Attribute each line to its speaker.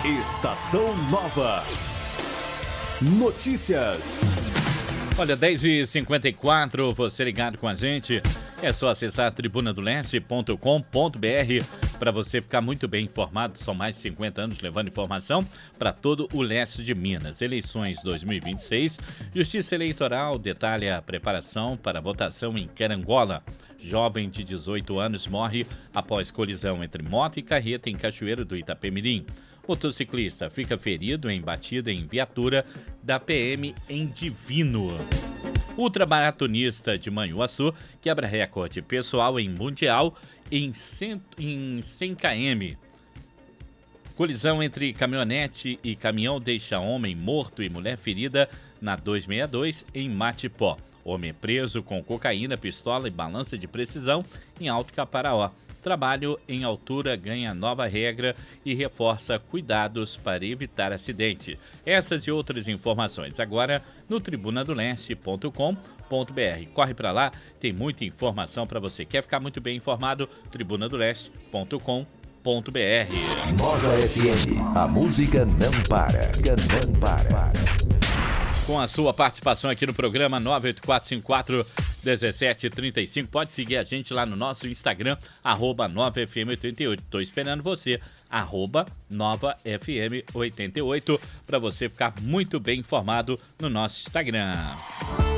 Speaker 1: Estação Nova. Notícias.
Speaker 2: Olha, 10h54, você ligado com a gente. É só acessar tribunadoleste.com.br para você ficar muito bem informado. São mais de 50 anos levando informação para todo o leste de Minas. Eleições 2026, Justiça Eleitoral detalha a preparação para a votação em Carangola. Jovem de 18 anos morre após colisão entre moto e carreta em Cachoeiro do Itapemirim. Motociclista fica ferido em batida em viatura da PM em Divino. Ultramaratonista de Manhuaçu quebra recorde pessoal em Mundial em 100 km. Colisão entre caminhonete e caminhão deixa homem morto e mulher ferida na 262 em Matipó. Homem preso com cocaína, pistola e balança de precisão em Alto Caparaó. Trabalho em altura ganha nova regra e reforça cuidados para evitar acidente. Essas e outras informações agora no tribunadoleste.com.br. Corre para lá, tem muita informação para você. Quer ficar muito bem informado? tribunadoleste.com.br.
Speaker 3: Nova FM, a música não para, não para.
Speaker 2: Com a sua participação aqui no programa 984541735. Pode seguir a gente lá no nosso Instagram, @NovaFM88. Estou esperando você, @NovaFM88, para você ficar muito bem informado no nosso Instagram.